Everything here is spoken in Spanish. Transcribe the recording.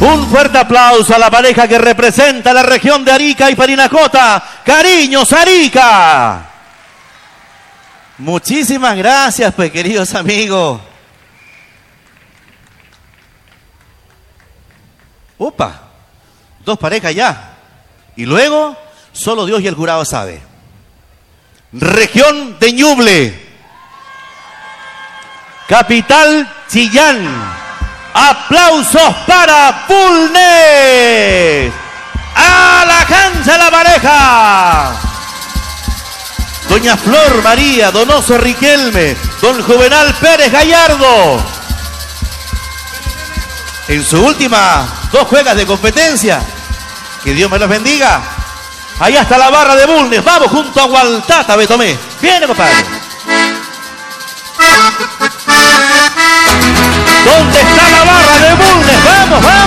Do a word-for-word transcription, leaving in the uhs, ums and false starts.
Un fuerte aplauso a la pareja que representa la región de Arica y Parinacota. ¡Cariños, Arica! Muchísimas gracias, pues, queridos amigos. Opa, dos parejas ya. Y luego, solo Dios y el jurado sabe. Región de Ñuble. Capital Chillán. Aplausos para Bulnes. A la cancha la pareja. Doña Flor María Donoso Riquelme, don Juvenal Pérez Gallardo. En su última dos juegas de competencia. Que Dios me los bendiga. Allá está la barra de Bulnes. Vamos junto a Gualtata, Betomé. Viene, compadre. ¿Dónde está la barra de Bulnes? Vamos, vamos.